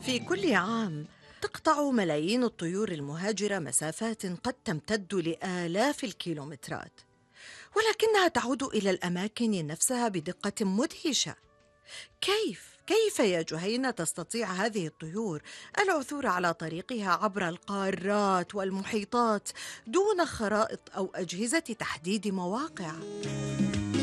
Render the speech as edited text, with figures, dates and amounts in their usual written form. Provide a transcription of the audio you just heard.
في كل عام تقطع ملايين الطيور المهاجرة مسافات قد تمتد لآلاف الكيلومترات، ولكنها تعود إلى الأماكن نفسها بدقة مدهشة. كيف يا جهينة تستطيع هذه الطيور العثور على طريقها عبر القارات والمحيطات دون خرائط أو أجهزة تحديد مواقع؟